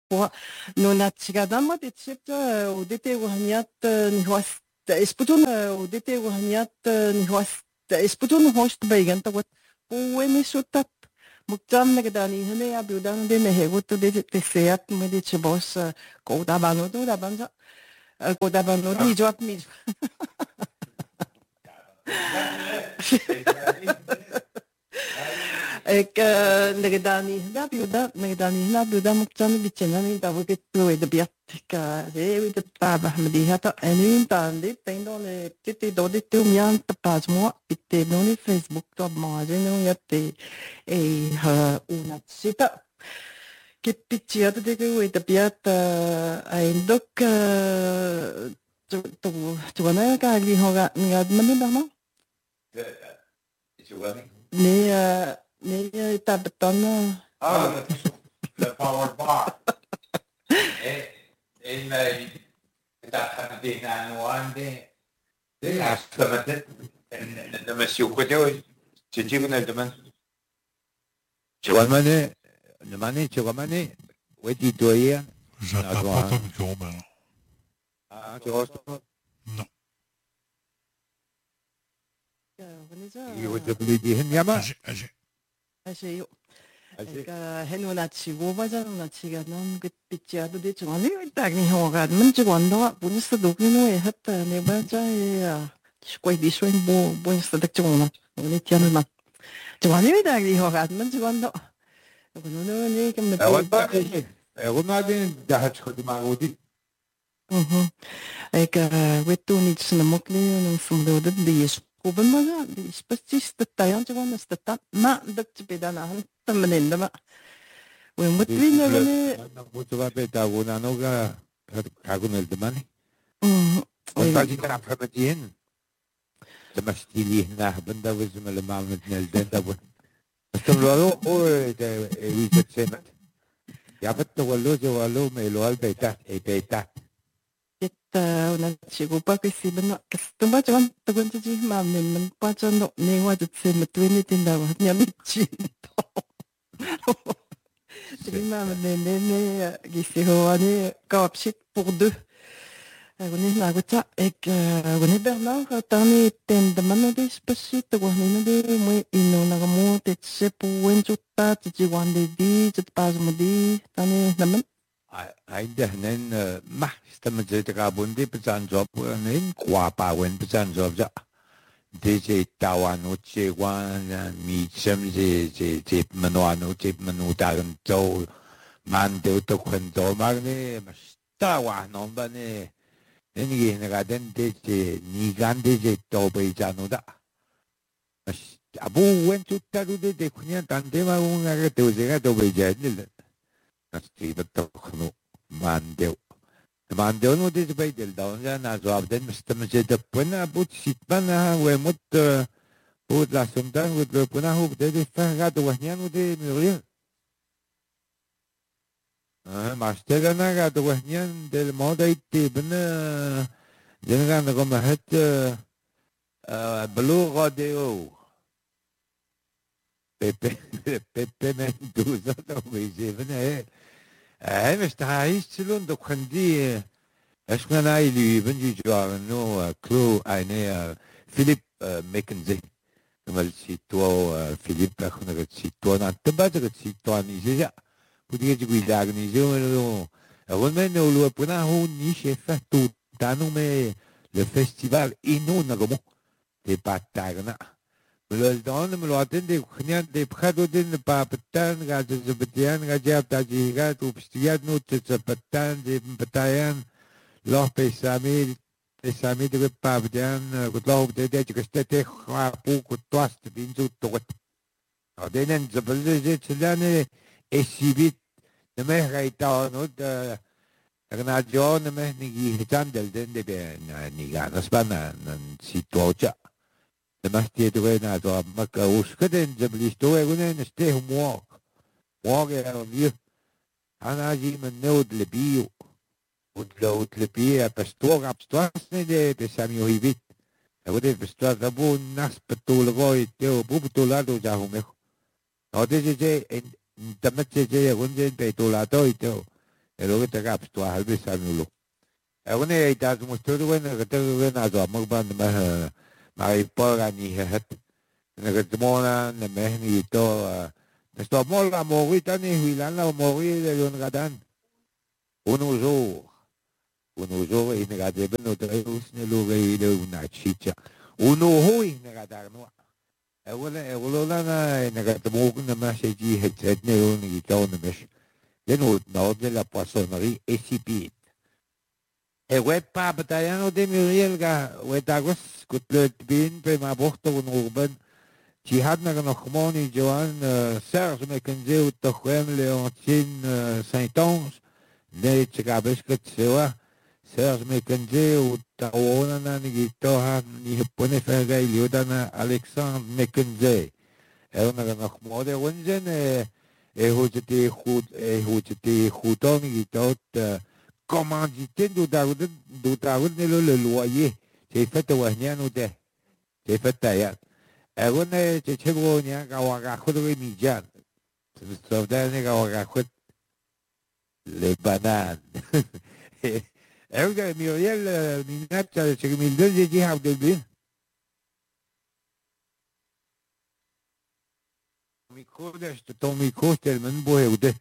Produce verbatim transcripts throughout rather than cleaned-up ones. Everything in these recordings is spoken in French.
Wa no na tigada ma de tsepta o dete o haniat ni hoas esputun o dete o haniat ni hoas esputun host baigan ta wat o emi sutat muktam na kadani hane ya biudan de me hegut de de seat me de chbos ko da banu do da banza ko da banu ni jot mi ek nagdani da biuda nagdani na biuda muktam bichena ni da wet to de biat ka re de ta ba mdi hata enin ta de tendo le tete do de tu mian ta pas mo itte no ni facebook to ma je no yatte e ha una sita che picciata de que de biat ai dok tu tu tu na ka li hoga ngad mani ba ma ni ni ta beton Ah, le power bar. E e la di nanuande de astamate de monsieur Kodeo Chichigna de man. Chiramane, le mané, Chiramane, où est-il doyen? J'attends pas ton micro maintenant. Ah, tu restes pas? Non. Il va te plus dire, Nyama? Agé, agé. Aseyo. Ka henu na chigo ba jan na chiga non git pichya do de chwani tak ni hoga men chwan do bun sta do ni no e hat ne ba cha e skwai di swen bo bun sta tak chwana ni tian ma chwani tak ni hoga men chwan do ko no no ni kam ne Ewan ba, ewan na din dahat ko di magudi. mhm e ka wetu ni tsna mokni no sumdo de di Kuben ma ga di spestis de tayan chwan sta ta ma dak chpedana han tamanin da ma we mutwi ne ne Mucho va peta una no ga kagun el demani. mhm On ta dit kana fabatien. De mastili na banda wis me le mal met nel den da bon. Stom lo o de e wi te semat. Ya vet lo lo jo lo me lo al beta e beta. etta una chigo pa ke si bana kastumba chwan tagun chi ma men man pa chan no ne wa de se mutwi ni tin da wa nya mi chi Tri ma ne ne ne gi se ho ani ka opsit pour deux Goni na gota ek goni Bernard tani ten de mano de spesit goni no de mo ino na mo te se pu wen chutta ti wan de di tet pas mo di tani namen Ai de nen ma stem je te ka bundi pesan job nen kwa pa wen pesan job ja. De je tawan o che wan mi sem je je je mano ano je mano da to man de to kwento magne ma sta wa no ba ne. Ni ne ga den de je ni gan de je to be ja no da. Abu wen chutta ru de de kunya tan de ma un ga te je ga to be ja ni le. Asti ba to khno man de. Man de no de be del da on ja na job den mistem je de puna but sit bana we mut ut la sumdan ut le puna hu de de fa ga to wa nyan de mi ri. Ah, master na ga to wa nyan del mo de ti bana den ga na ko ma het blu radio. Pepe Pepe Mendoza to we je bana eh mais ta ist lun do khandi est-ce qu'on a élu benji joar no clo aine Philippe Mackenzie comme le sito Philippe la khona le sito na taba le sito ni ja pour dire du guidag ni je no on men no lo puna hu ni chef tout tanu me le festival ino na gomo de patagna le don me lo attende khnian de prado din pa patan ga de zebdian ga jab ta ji ga tu pstiad no te patan de patayan lo pesami pesami de pa bdian ko lo de de ke stete kha pu ko toast bin zu to de nen zebel de tslane esibit de me ga ita no de na jo ne me ni gi tandel den de ni ga nas bana nan situacja mas tie tu na to maka uskaden jabli sto e gune ste mo mo ge vi ana ji men no de bio ud lo de bio a pastor ap stas ne de de samio hibit e gode pastor da bu nas patul go i te bu patul do ja hu me o de je je en tamat je je gun je pe to la to i te e lo te cap to halbe sanulo e one e ta mo to do ne te we na zo mo ban ma ma i po ga ni het ne ke mo na ne me ni to ne sto mo la mo ri ta ni wi la la mo ri de yon gadan uno zo uno zo e ne ga de no te us ne lo ge de una chicha uno ho i ne ga da no e wala e wala na ne ga te mo ne ma se ji het het ne un i to ne me de no no de la poissonnerie e si pit e we pa batayano de Muriel ga we tagos kut le bin pe ma borto un urban ci had na noch moni Joan Serge McKenzie to kwem Leontine Saint-Onge ne tsigabes ket sewa Serge McKenzie u ta ona na ni to ha ni pone fa ga Iliodana Alexandre McKenzie e ona noch mode unzen e e hojete goed e hojete goed on ni tot commandité do Daoud do Daoud le loyer c'est fait au niano de c'est fait taillard e ona te chego nya ga wa ga khodo mi jan so da ne ga wa ga khod les bananes e ona Muriel ni nata che mi deux j'ai dit how de bien micro de ton micro tellement beau et de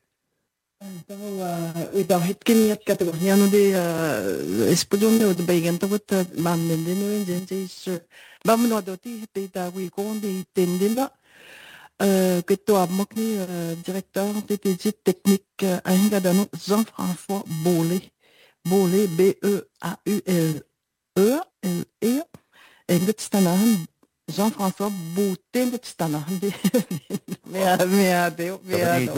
Udah hitkin yat kategori anu de espojong de udah bagian tu buat manden de nu enjen jes bam no doti hete ta wi kon de tendin ba ketua mok ni directeur de technique ainga danu Jean-François Bolé Bolé B E A U L E L E en dit staan Jean-François Boutin dit staan de mais mais de mais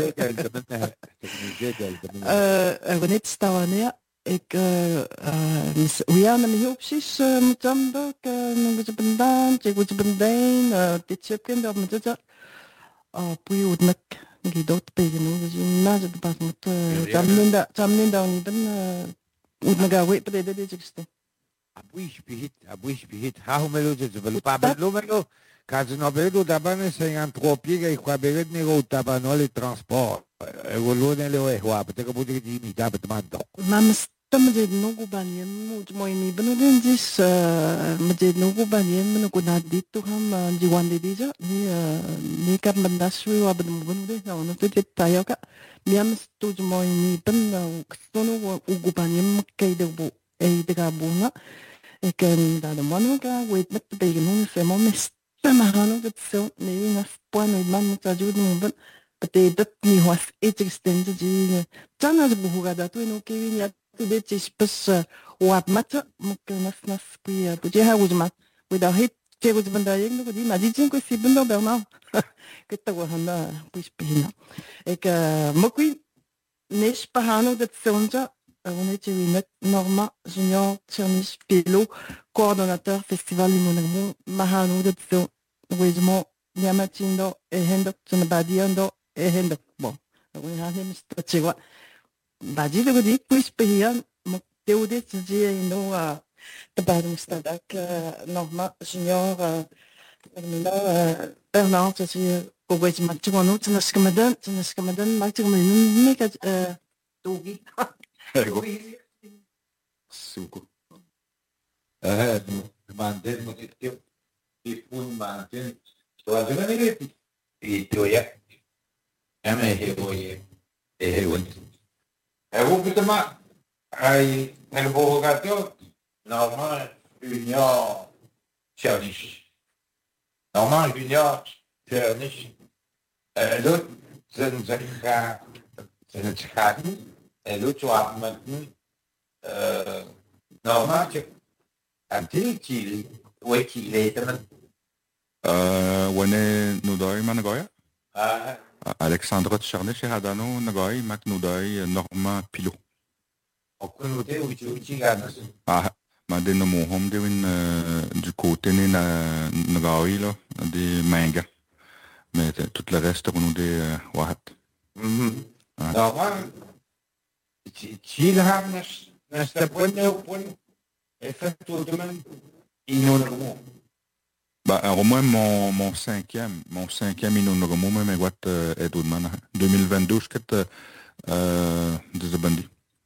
uh, net stawania ik ja na mi opties mutamba ka nung sa bandan che ko sa bandan dit sepken da met dat pui udnak gidot pe no na sa pas mut tamninda tamninda ni ben udnaga we pe de de jikste abui spihit abui spihit ha humelo je velo pa lo melo caso no vedo da bane se antropie che qua bered ne go tabano le transport e volo ne le e qua perché puti di mi da betmando ma stam je no go banyen mo mo ni beno den dis ma je no go banyen no go na dito ham ji wande dija ni ni ka banda sui wa ben mo de no no te tayo ka miam stu mo ni ben sto no go banyen kai de bo e de ga bona e ken da de mano ka wait met de no se mo mes Mahano dat zo nee na spoan uit man moet dat doen maar bete dat niet was iets extended die dan als behoort dat we nog even ja dit is pas wat mat moet nas nas pia puje ha uzma we da hit te uz banda yeng no di ma di jing ko si banda bernard que ta wa hana puis pina ek mokwi nes pahano dat zonja on était une Norma Junior Tchernis Pilo, coordonnateur festival in Mahano de Tso, Wismo, Yamatindo, et Hendo, Tsunabadiando, et Hendo. Bon, we have him Stachua. Badi de Godi, puis Pian, Mokteode, Tzi, no, the Badum Stadak, Norma Junior, Bernard, Tzi, Gogway Matuano, Tanaskamadan, Tanaskamadan, Matuan, make a doggy. Ego. Suco. Eh, manten mo kityo. Ipun manten. Tuwa na nire. Ito ya. Eme hebo ye. Ehe won. Ego kitama ay nelbo gato. Normal union Chernish. Normal union Chernish. Eh, l'autre, c'est une zaka. C'est une zaka. E l'autre a maintenant normal que anti qui ouais qui est tellement euh wane nudoi managoya ah Alexandre Tchernish hadano nagoi mak nudoi Norma Pilo okunute uchi uchi ganas ah ma de no mohom de win du côté ne na nagoi lo de manga mais tout le reste on de wahat mhm normal ci la nas nas ta bonne pon et fait tout de même inonamo bah au moins mon mon cinquième mon cinquième inonamo mais what et tout man deux mille vingt-deux je quitte euh de Zabandi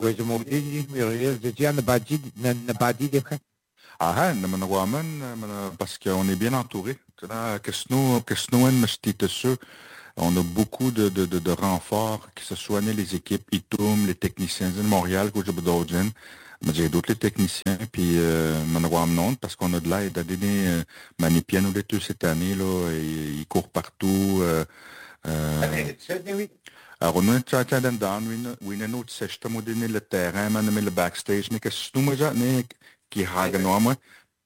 Ouais, je m'en dis, Muriel, je dis, on n'a pas dit, on n'a pas dit des frères. Ah, na managwaman, parce qu'on est bien entouré. Là, qu'est-ce nous, qu'est-ce nous, on a beaucoup de, de, de, de renforts, que ce soit les équipes I T U M, les techniciens de Montréal, que j'ai j'ai d'autres les techniciens, puis managwam non, parce qu'on a de l'aide à donner, manipiano de tout cette année, là, et ils courent partout. Euh, euh, alors, on a un chat dans down, on a un autre système, on a le terrain, on a le backstage, mais qu'est-ce que nous, moi, qui hague moi, moi.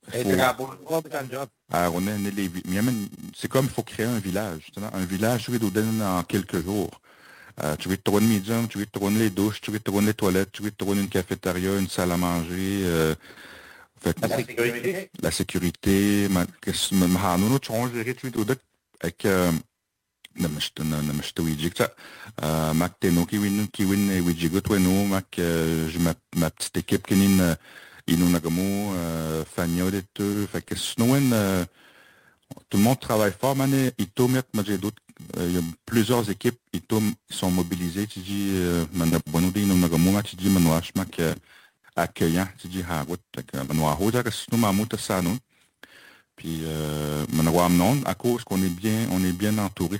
Alors, on a les, c'est comme il faut créer un village. Un village, tu veux donner en quelques jours. Euh, tu veux te trouver une médium, tu veux te trouver les douches, tu veux te trouver les toilettes, tu veux te trouver une cafétéria, une salle à manger. Euh, fait, la sécurité. La sécurité. Qu'est-ce que nous avons géré avec na mashta wijik ça euh mac teno qui win qui win wijigo toi nous mac je ma ma petite équipe qui nin inu nagamo Fagno de tout fait que sinon tout le monde travaille fort mané ito met j'ai d'autres il y a plusieurs équipes ito sont mobilisées tu dis man bonu de inu nagamo mac tu dis manoach mac accueillant tu dis ha what manoa hoja que sinon mamuta ça non puis manoa non à cause qu'on est bien on est bien entouré.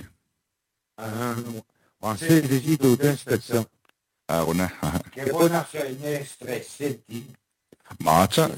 On sait déjà toute inspection. Ah, on a. Che buona fine stressati. Mata.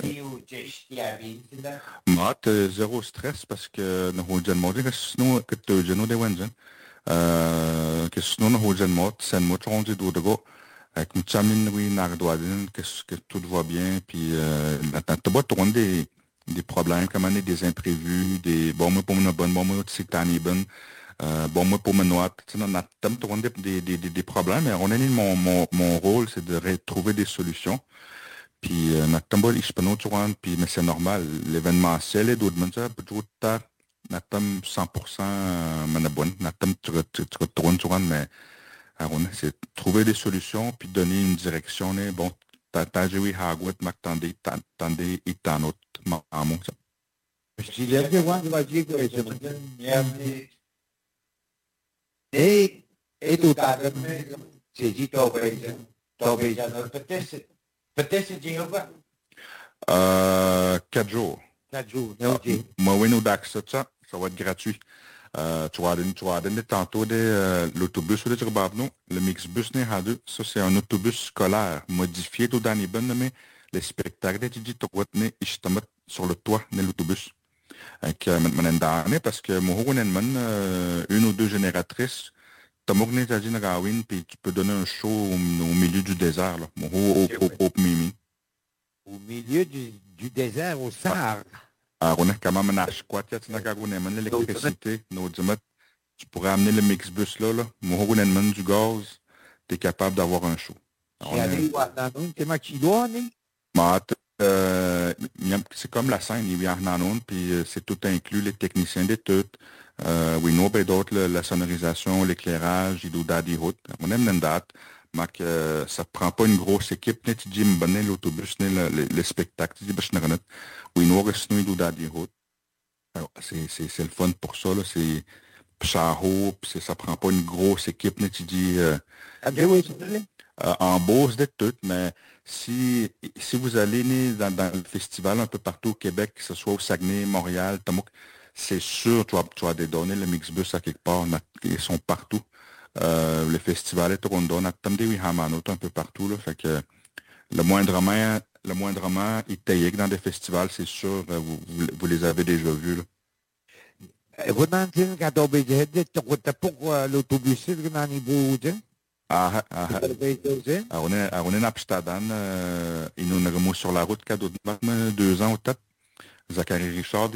Mata zéro stress parce que nous avons déjà demandé que sinon que tu as de Wengen. Euh, que sinon nous avons déjà demandé c'est moi qui de d'où avec nous chamine oui n'ardoadin que que tout va bien puis la tante pas tourner des des problèmes comme on est des imprévus des bon moi pour une bonne bon moi c'est tani bonne. Euh, bon, moi, pour me noyer, on a des, des, des, des problèmes, mais on a mon, mon, mon rôle, c'est de retrouver des solutions. Puis, on a tambol hispano, puis, mais c'est normal. L'événementiel est d'autres, mais ça, peut toujours tard, on a cent pour cent, on a bon, on a tu retournes, mais, on c'est trouver des solutions, puis donner une direction, bon, t'as joué Hagwet, m'attendez, t'attendez, et t'en autre, m'amon, ça. Je dis, là, je vais dire que je me dis, et, et tout à l'heure, c'est dit, peut-être, peut-être c'est Jéhovah. Euh, quatre jours. Quatre jours, ah, moi, oui, nous d'accès, ça, ça va être gratuit. Euh, tu vas donner, tu vas donner tantôt de, euh, l'autobus de Turbabno, le Mixbus Nehadu, ça, c'est un autobus scolaire modifié tout dans les bonnes, mais les spectacles, tu dis, tu vas tenir, ils te mettent sur le toit de l'autobus. Avec parce que une ou deux génératrices, tu puis tu peux donner un show au, au milieu du désert. Là, au, au, au, au milieu du, du désert, au Sahara. Ah, on a quand même un quoi, tu as l'électricité, tu pourrais amener le Mixbus là, là, du gaz, tu es capable d'avoir un show. Euh, c'est comme la scène, il y a un puis euh, c'est tout inclus, les techniciens des tout, euh, oui, nous, ben d'autres, la sonorisation, l'éclairage, il doit des routes. On aime une date, mais euh, ça prend pas une grosse équipe, tu dis, me l'autobus, le, le, le spectacle, tu dis, ben, je oui, nous, restons, il doit des routes. C'est, c'est, c'est le fun pour ça, là, c'est Pcharo, puis ça prend pas une grosse équipe, tu dis, euh, euh, en Beauce de tout, mais si, si vous allez dans, dans le festival un peu partout au Québec, que ce soit au Saguenay, Montréal, Tamouk, c'est sûr tu vas, tu vas donner le Mixbus à quelque part. Ils sont partout. Euh, le festival est Toronto, on a un peu partout. Là, fait que le moindrement, le moindrement, ils taillent dans des festivals, c'est sûr, vous, vous, vous les avez déjà vus. Là. Vous n'entendez qu'à tomber de pourquoi l'autobus est dans les beaux. Ah, ah, ah. On est, on est à Amsterdam, euh, ils nous avons sur la route, cadeau de deux ans au top. Zachary Richard,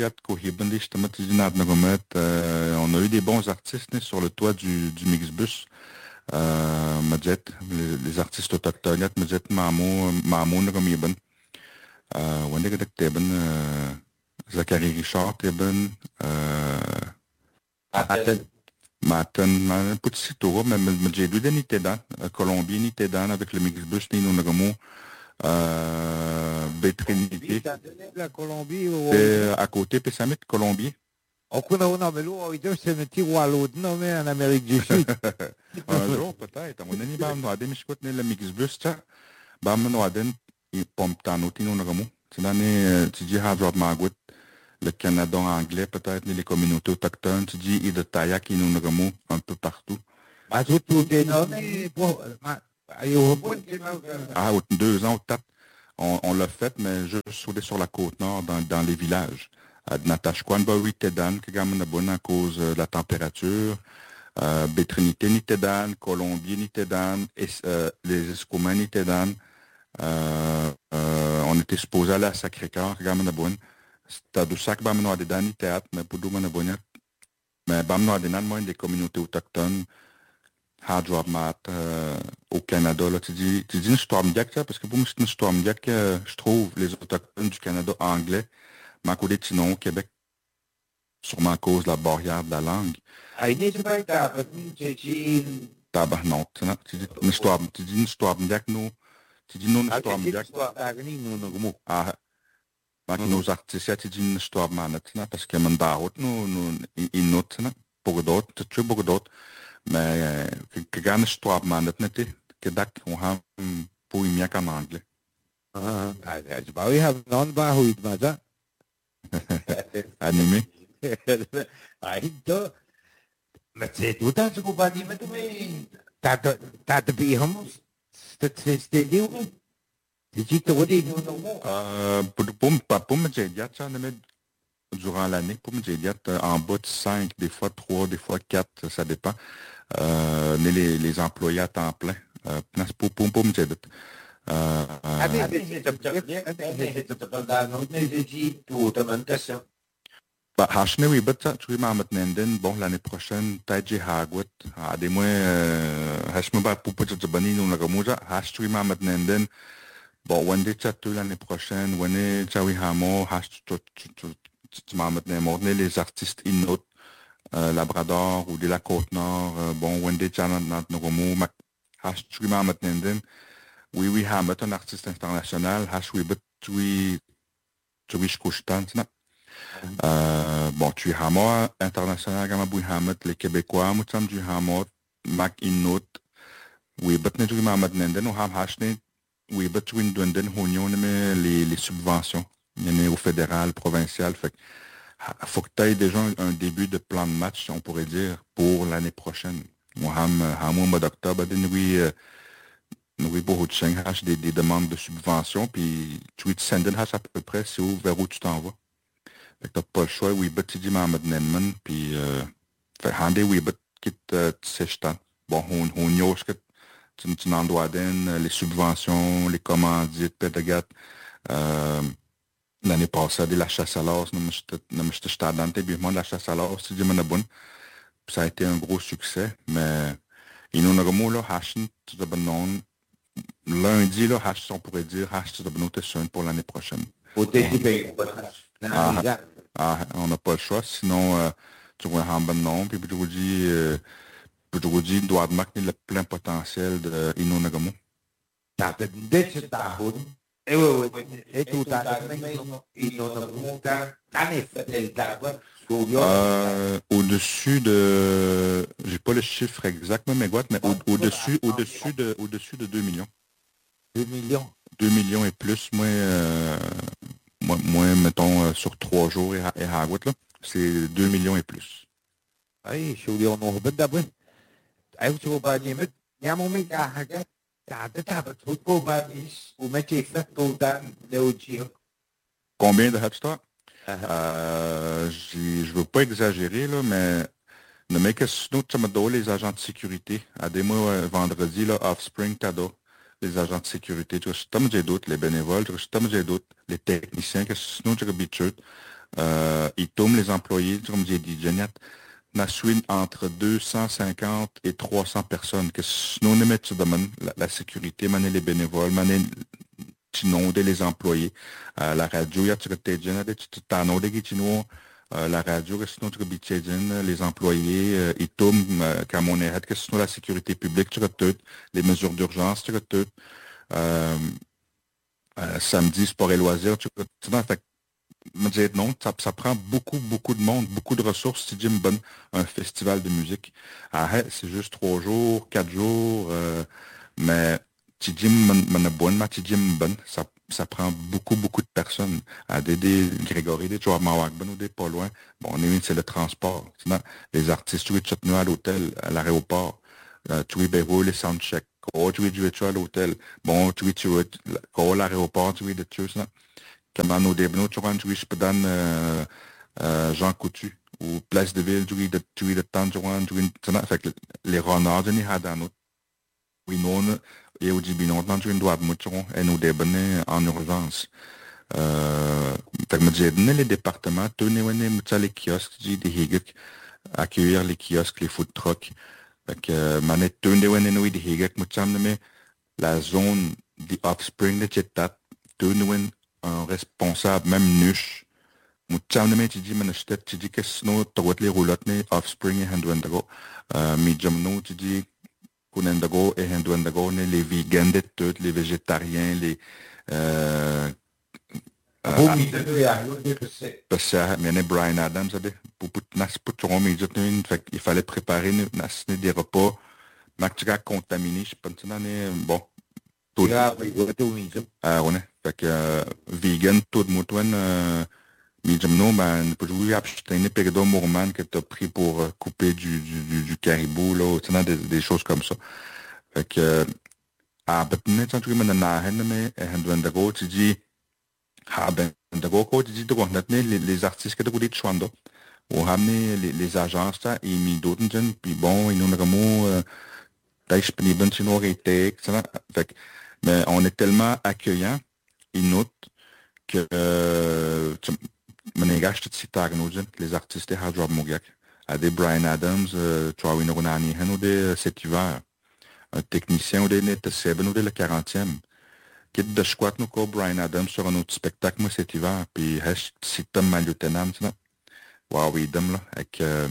euh, on a eu des bons artistes sur le toit du, du Mixbus. Euh, Madjet, les, les artistes autochtones, Madjet, Mamo, Mamo, Nagamiban. Euh, on est avec Teben, Zachary Richard, Teben, euh, Matin, un petit tour, mais j'ai deux ni Tédan, Colombie ni Tédan avec le Mixbus ni nous avons euh, Bétrinité. La Colombie à côté, puis ça met Colombie. On connaît un amélo, c'est un petit wallo nommé en Amérique du Sud. Un jour peut-être. On a mis à des le Mixbus, ça. Bam Waden, et Pomptano, Tino Nagamo. C'est l'année, tu dis Hard Rock Margaret, le Canada anglais, peut-être, les communautés autochtones, tu dis Ida Tayak, Ino Nagamo, un peu partout. Ah, deux ans, peut-être, on, on l'a fait, mais juste sur la côte nord, dans, dans les villages. Natashquan, Bari, Tedan, Kagamanaboun, à cause de la température. Euh, Bétrinité, Nitedan, Colombie, Nitedan, et, euh, les Escoumins, Nitedan. Euh, euh, on était supposé aller à Sacré-Cœur, Kagamanaboun. C'était du sac, Bamanoa de Dan, théâtre, mais pour Doumanabounia. Mais Bamanoa de Dan, moi, des communautés autochtones. Hard Drop Mat euh, au Canada. Là, tu dis, tu dis une histoire médiaque, parce que pour moi, c'est une histoire médiaque, euh, je trouve, les Autochtones du Canada anglais, mais à côté de Tinon, au Québec, sûrement à cause de la barrière de la langue. Tabarnak, tu dis une histoire, tu dis une histoire médiaque, nous, tu dis non une histoire médiaque. Ah, nos artistes, tu dis une histoire manette, parce que mon barot, nous, nous, ils notent, pour d'autres, tu sais, pour d'autres. Mais que gagne histoire manette n'était que d'ac on a pour y en anglais. Ah, je bah oui, have non bah oui, maza. Animé. Ah, ito. Mais c'est tout à ce qu'on va dire, mais tu mais t'as t'as de bien homme. C'est c'est dit ou? Tu te vois dit non non. Euh pour pour pas pour me dire ya ça mais durant l'année pour me dire en bas de cinq, des fois trois, des fois quatre, ça dépend. Euh, les, les employés à temps plein. Euh, pour, pour, pour me dire. Euh, bah, Hachne, oui, but ça, tu vois, Mamet Nenden, bon, l'année prochaine, peut-être j'ai Hagwit, à des mois, Hachme, bah, pour peut-être te banir, nous, la gamosa, Hach, tu vois, Mamet Nenden, bon, when they chat l'année prochaine, when they, Chawi Hamo, Hach, tu, tu, tu, tu, Mamet Nenden, les artistes innotent, Euh, Labrador ou de la Côte-Nord, euh, bon, Wendy Janet Nanogomo, Hash Tui Mamet Nenden, oui, oui, Hamet, un artiste international, Hash Wibet Tui Tui Shkushtan, euh, bon, Tui Hamo, international, Gamabui Hamet, les Québécois, Moutam du Hamo, Mac Innout, Wibet Tui Mamet Nenden, ou Ham Hashne, Wibet Tui Ndwenden, Honyon, les, les subventions, il y en a au fédéral, provincial, fait il faut que tu aies déjà un, un début de plan de match, on pourrait dire, pour l'année prochaine. Moi, au mois d'octobre, nous avons beaucoup de des, des demandes de subventions, puis tu te sends à peu près c'est où, vers où tu t'en vas. Fait que tu n'as pas le choix, oui, but tu dis Mohamed Nenman, puis fait hande oui, but qui te s'échtant. Bon, on on y a ce que tu tu n'en dois donner, les subventions, les commandites, pédagogues. Euh, L'année passée, la chasse à l'os, nous avons acheté la chasse à l'os, c'est du bon. Ça a été un gros succès, mais il nous avons là, hashin, tout de bon, lundi, là, hash, on pourrait dire, hash, tout de bon, pour l'année prochaine. Ah, ah, on n'a pas le choix, sinon, euh, tu vois un bon nom, puis je vous dis, euh, je vous dis, doit marquer le plein potentiel de Ino Nagamo. Eh oui, oui, et tout à ils n'ont pas euh, au-dessus de, j'ai pas le chiffre exact, mais quoi, mais au, au-dessus, au-dessus de, au-dessus de deux millions. deux millions. deux millions et plus, moi, euh, moi, moi, mettons, euh, sur trois jours et à, et à là, c'est deux millions et plus. Oui, je suis en Europe d'abord. Je suis au Bani-Met, il y a un moment qui a Combien de Headstock? Euh, je ne veux pas exagérer, là, mais le mec, sinon, tu m'as donné les agents de sécurité. À des mois, euh, vendredi, là, Offspring, cadeau, les agents de sécurité. Tu vois, j'ai d'autres, les bénévoles, tu vois, j'ai d'autres, les techniciens, que sinon, tu habitué. Euh, ils tombent les employés, tu comme j'ai dit, Jeannette. Naswin entre deux cent cinquante et trois cents personnes. Que sinon, on met la, la sécurité, maner les bénévoles, maner les employés. Euh, la radio, il y a euh, la radio, que sinon, les employés, euh, ils tombent, euh, comme on est, que sinon, la sécurité publique, tu tout, les mesures d'urgence, tu tout, euh, euh, samedi, sport et loisirs, tu tout, me dire non, ça, ça prend beaucoup, beaucoup de monde, beaucoup de ressources. Si Jim Bonne, un festival de musique. Ah, c'est juste trois jours, quatre jours, euh, mais Tijim Manabon, ma Tijim Ben, ça, ça prend beaucoup, beaucoup de personnes. À des, des Grégory, des Joab Mawakben ou des pas loin. Bon, on est c'est le transport. Sinon, les artistes, tu es à l'hôtel, à l'aéroport. Tu es béro, les soundchecks. Quand tu es du à l'hôtel. Bon, tu es tu es à l'aéroport, tu es de tu sais. Comment nous débnons, tu rentres, tu es, je peux donner Jean Coutu. Ou Place de Ville, tu es de tu es de temps, tu rentres, tu es, fait que les renards, tu es à dans oui, non, et au début, non, tu es doit mouton, et nous débonner en urgence. Euh, fait que me disais, les départements, tenez, les kiosques, j'ai des higek, accueillir les kiosques, les food trucks. Fait que, manet, tenez, nous, des higek, moutam, mais la zone des offspring de Chetat, tenez, un responsable, même nuche. Moutam, mais tu dis, mais tu dis que sinon, tu vois les roulottes, les offspring et handwendago. Euh, mais j'aime, tu dis, Kunendago et Hinduendago, les vegans de tout, les végétariens, les... Euh, Vous, mais parce que Brian Adams, il fallait préparer des repas, mais contaminés, je pense que bon, tout. Ah, ouais, fait que vegan, tout le monde, mais je me ben, pour jouer à une période Mourman que tu as pris pour euh, couper du, du, du caribou, là, tu sais, des, des choses comme ça. Fait que, ah, ben, tu sais, tu sais, mais, mais, tu dis, ah, ben, tu dis, les, les artistes que tu as dit de Chouanda, ou ramener les, les agences, là, et mis d'autres, puis bon, ils nous ont, t'as disponible, tu nous rété, fait que, mais on est tellement accueillant, ils notent, que, euh, tu, Menegash de Citarnogen, les artistes de Hardrob Mogak, à des Brian Adams, tu as une Ronani, ou des cet hiver, un technicien ou des net Seben ou des le quarantième. Quitte de squat nous quoi Brian Adams sur un autre spectacle, moi cet hiver, puis Hesh Citam Malutenam, tu sais. Wow, idem là, avec euh,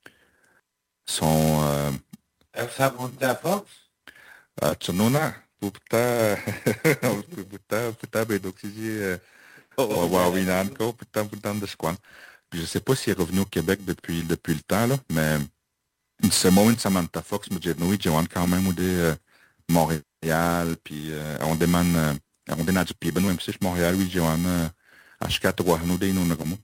son. Euh, ça monte à Fox? Euh, tu n'en as, pour putain, putain, putain, ben donc si j'ai. Oh, wow, oui, encore, putain, putain de squan. Puis je sais pas s'il est revenu au Québec depuis, depuis le temps, là, mais c'est moi, une Samantha Fox, me dit, oui, j'ai quand même, ou des euh, Montréal, puis euh, on demande, euh, on demande du pied, ben, même si je Montréal, oui, j'ai un, à chaque trois, nous, des, nous, nous, nous.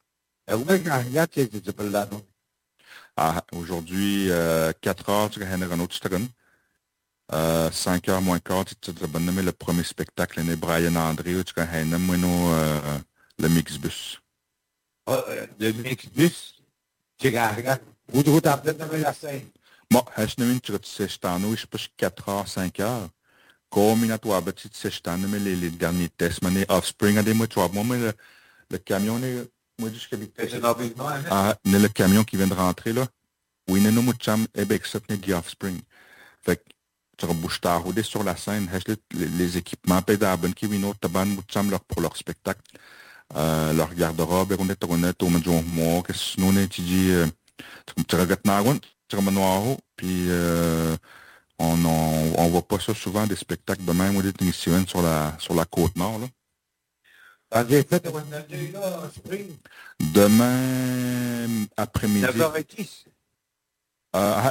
Ah, aujourd'hui, euh, quatre heures, tu as un autre string. Euh, cinq heures moins quart, tu te bonnes le premier spectacle, l'année Brian André, tu as un euh, le Mixbus. Oh, le Mixbus? Tu regardes, vous devez peut-être dans la scène. Moi, je n'ai tu sais, je t'en ai, je sais quatre heures, cinq heures. Comme il y a toi, tu sais, je t'en ai, les derniers tests, mais les Offspring, à des mois, tu vois, moi, le, le camion, moi, je suis ah, le camion qui vient de rentrer, là. Oui, il y a un cham, et bien, ça, c'est des Offspring. Fait que, tu rebouches ta route sur la scène, les, les équipements pédables qui viennent leur pour leur spectacle, euh, leur garde-robe, et on est honnête au milieu de moi, que sinon, on tu dis, tu regardes na route, tu regardes noir, puis on on on voit pas ça souvent des spectacles de même ou des émissions sur la sur la côte nord là. J'ai fait un spring. Demain après-midi. neuf heures dix. Euh,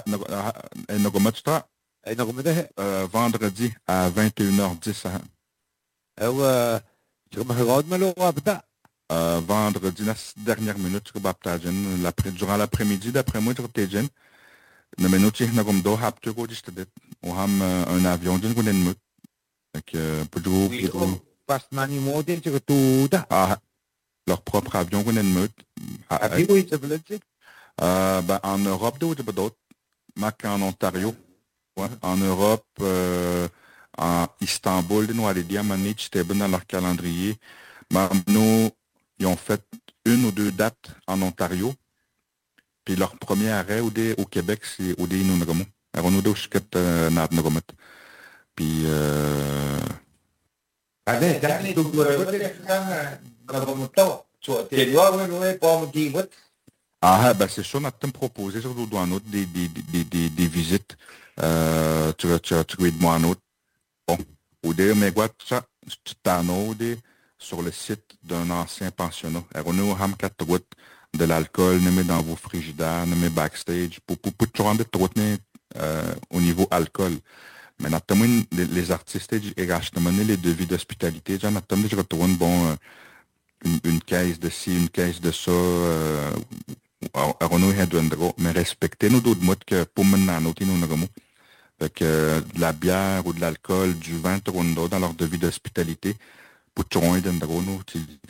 Euh, vendredi à vingt et une heures dix. Euh, euh, vendredi, la dernière minute, durant l'après-midi, d'après moi, tu es na minuti na gom do hap tu go dis tedet o ham un avion din gunen mut donc pour du pas mani model tu tout ah leur propre avion gunen mut ah oui c'est vrai euh ben en Europe de d'autres mac en Ontario ouais en Europe euh, en Istanbul nous aller dire manich c'était ben dans leur calendrier mais nous ils ont fait une ou deux dates en Ontario. Puis leur premier arrêt au, au Québec, c'est au dé Inunagamo. Alors, on a aussi quatre Nadnagomet. Puis, euh. Allez, allez, tu Ah, ben, c'est ça, on a te proposé sur le douane des, des, des, des, des visites. Euh, tu vas, tu vas, tu vas de moi en autre. Bon, au dé, mais quoi, ça, tu t'en as sur le site d'un ancien pensionnat. Alors, on a ham quatre routes. De l'alcool, nommé dans vos frigidaires, nommé backstage, pour pour pour te rendre euh, au niveau alcool. Mais naturellement, les, les artistes, ils achètent les devis d'hospitalité. Genre, naturellement, je retourne, bon, euh, une, une caisse de ci, une caisse de ça, euh, à Renault et à Duendro. Mais respectez nos d'autres modes que pour maintenant, nous, nous, nous, fait que euh, de la bière ou de l'alcool, du vin, dans leur devis d'hospitalité, pour Toron et Dendro, nous,